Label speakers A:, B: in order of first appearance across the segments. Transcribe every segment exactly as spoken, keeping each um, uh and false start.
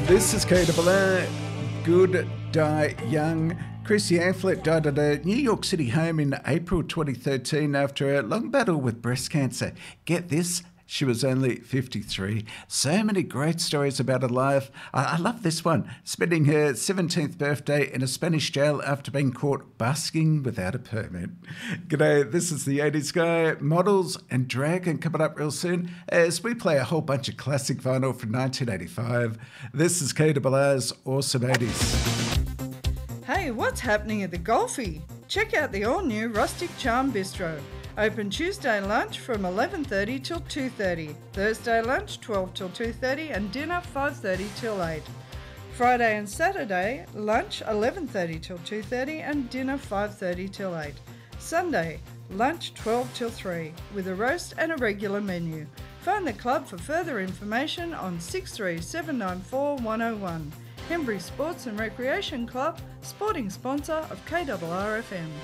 A: This is K R R. Good Die Young. Chrissy Amphlett died at a New York City home in April twenty thirteen after a long battle with breast cancer. Get this, she was only fifty-three. So many great stories about her life. I, I love this one. Spending her seventeenth birthday in a Spanish jail after being caught busking without a permit. G'day, this is the eighties Guy. Models and Dragon coming up real soon as we play a whole bunch of classic vinyl from nineteen eighty-five. This is K R R's Awesome eighties.
B: Hey, what's happening at the Golfie? Check out the all-new Rustic Charm Bistro. Open Tuesday lunch from eleven thirty till two thirty. Thursday lunch twelve till two thirty and dinner five thirty till eight. Friday and Saturday lunch eleven thirty till two thirty and dinner five thirty till eight. Sunday lunch twelve till three with a roast and a regular menu. Phone the club for further information on six three seven nine four one oh one. Hembury Sports and Recreation Club, sporting sponsor of K R R F M.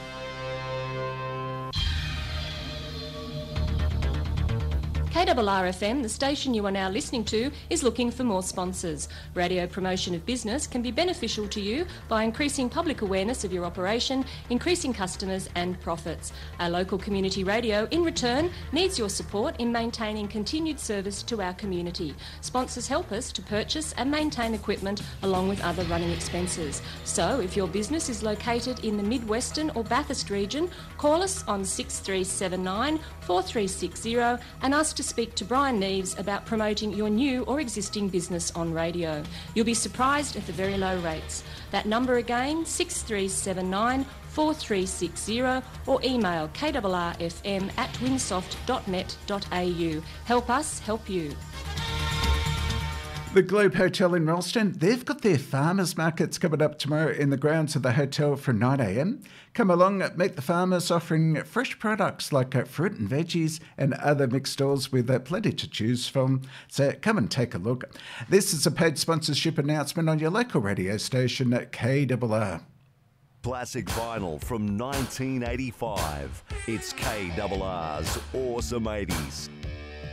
C: K R R F M, the station you are now listening to, is looking for more sponsors. Radio promotion of business can be beneficial to you by increasing public awareness of your operation, increasing customers and profits. Our local community radio, in return, needs your support in maintaining continued service to our community. Sponsors help us to purchase and maintain equipment along with other running expenses. So, if your business is located in the Mid-Western or Bathurst region, call us on six three seven nine four three six zero and ask to speak to Brian Neves about promoting your new or existing business on radio. You'll be surprised at the very low rates. That number again, six three seven nine four three six zero or email k r r f m at winsoft dot net dot a u. Help us help you.
A: The Globe Hotel in Ralston, they've got their farmers markets coming up tomorrow in the grounds of the hotel from nine a m. Come along, meet the farmers offering fresh products like uh, fruit and veggies and other mixed stalls with uh, plenty to choose from. So come and take a look. This is a paid sponsorship announcement on your local radio station at K R R.
D: Classic vinyl from nineteen eighty-five. It's K R R's Awesome eighties.